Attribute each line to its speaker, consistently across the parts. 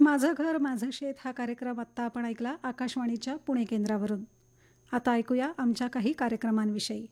Speaker 1: माझं घर माझं शेत हा कार्यक्रम आत्ता आपण ऐकला आकाशवाणीच्या पुणे केंद्रावरून. आता ऐकूया आमच्या काही कार्यक्रमांविषयी.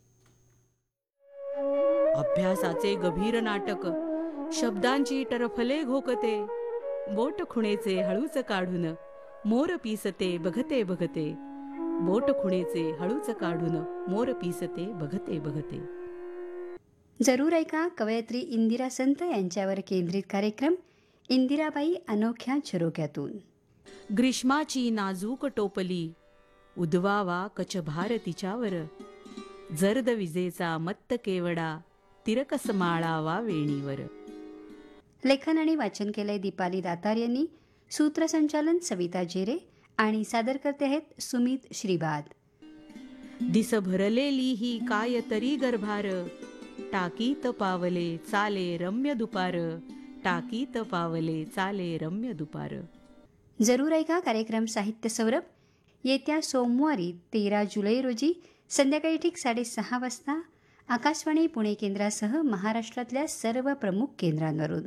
Speaker 2: अभ्यासाचे गभीर नाटक, शब्दांची टरफले घोकते, बोट खुणेचे हळूच काढून मोर पिसते बघते बघते, बोट खुणेचे हळूच काढून मोर पिसते बघते बघते.
Speaker 3: जरूर ऐका कवयित्री इंदिरा संत यांच्यावर केंद्रित कार्यक्रम इंदिराबाई अनोख्या झरोक्यातून.
Speaker 2: ग्रीष्माची नाजूक टोपली उद्वावा कचभार तिच्यावर, जर्द विजेचा मत्त केवडा तिरकस माळावा वेणीवर.
Speaker 3: लेखन आणि वाचन केलंय दीपाली दातार यांनी. सूत्रसंचालन सविता जेरे आणि सादर करते आहेत सुमित श्रीबाद.
Speaker 2: दिस भरलेली ही काय तरी गर्भार, टाकीत पावले चाले रम्य दुपार, टाकीत पावले चाले रम्य दुपार.
Speaker 3: जरूर ऐका कार्यक्रम साहित्य सौरभ येत्या सोमवारी 13 जुलै रोजी संध्याकाळी ठीक 6:30 वाजता आकाशवाणी पुणे केंद्रासह महाराष्ट्रातल्या सर्व प्रमुख केंद्रांवरून.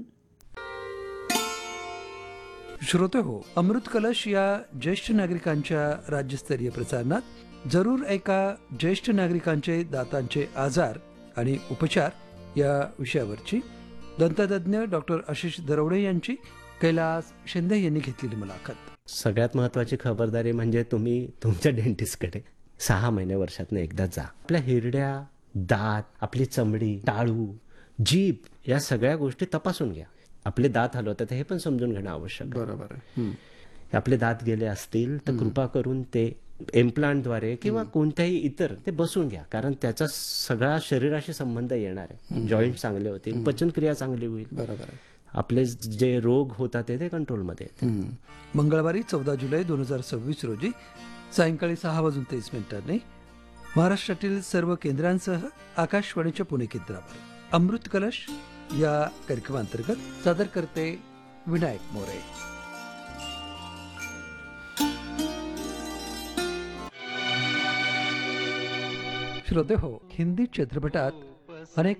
Speaker 4: श्रोते हो, अमृत कलश या ज्येष्ठ नागरिकांच्या राज्यस्तरीय प्रसारणात जरूर ऐका ज्येष्ठ नागरिकांचे दातांचे आजार आणि उपचार या विषयावरची दंततज्ञ डॉक्टर आशिष दरवडे यांची कैलास शिंदे यांनी घेतलेली मुलाखत.
Speaker 5: सगळ्यात महत्त्वाची खबरदारी म्हणजे तुम्ही तुमच्या डेंटिस्टकडे 6 महिने वर्षातनं एकदा जा. आपल्या हिरड्या, दात, आपली चमडी, टाळू, जीभ या सगळ्या गोष्टी तपासून घ्या. आपले दात हलवतात हे पण समजून घेणं आवश्यक आहे.
Speaker 6: बरोबर आहे.
Speaker 5: आपले दात गेले असतील तर कृपा करून ते इम्प्लांटद्वारे किंवा कोणत्याही इतर ते बसून घ्या, कारण त्याचा सगळा शरीराशी संबंध येणार आहे. जॉईंट चांगले होतील, पचनक्रिया चांगली होईल.
Speaker 6: बरोबर आहे.
Speaker 5: आपले जे रोग होतात ते कंट्रोलमध्ये येतील.
Speaker 4: मंगळवारी 14 जुलै 2026 रोजी सायंकाळी 6:30 महाराष्ट्रातील सर्व केंद्रांसह आकाशवाणीच्या पुणे केंद्रावर अमृत कलश या कार्यक्रमांतर्गत सादर करते विनायक मोरे. श्रोते हो, हिंदी चित्रपटात अनेक